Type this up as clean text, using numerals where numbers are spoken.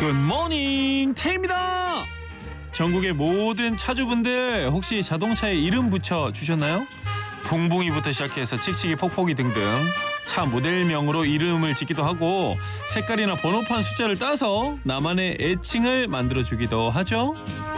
굿모닝 태입니다. 전국의 모든 차주분들 혹시 자동차에 이름 붙여 주셨나요? 붕붕이부터 시작해서 칙칙이 폭폭이 등등 차 모델명으로 이름을 짓기도 하고 색깔이나 번호판 숫자를 따서 나만의 애칭을 만들어주기도 하죠.